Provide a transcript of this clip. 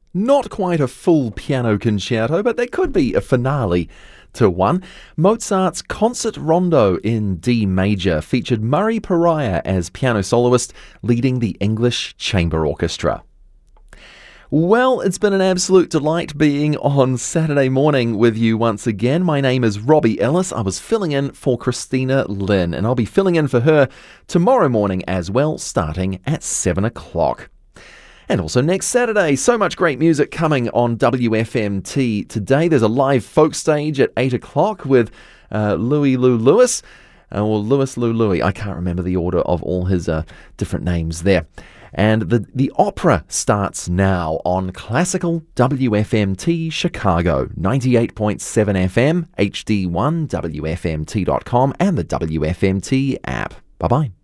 Not quite a full piano concerto, but there could be a finale to one. Mozart's Concert Rondo in D major featured Murray Pariah as piano soloist leading the English Chamber Orchestra. Well, it's been an absolute delight being on Saturday morning with you once again. My name is Robbie Ellis. I was filling in for Christina Lynn, and I'll be filling in for her tomorrow morning as well, starting at 7 o'clock. And also next Saturday, so much great music coming on WFMT today. There's a live folk stage at 8 o'clock with Louis Lou Lewis, or Louis Lou Louis. I can't remember the order of all his different names there. And the opera starts now on Classical WFMT Chicago, 98.7 FM, HD1, WFMT.com, and the WFMT app. Bye-bye.